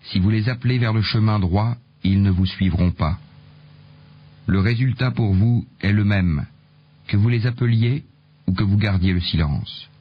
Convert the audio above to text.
Si vous les appelez vers le chemin droit, ils ne vous suivront pas. Le résultat pour vous est le même, que vous les appeliez ou que vous gardiez le silence.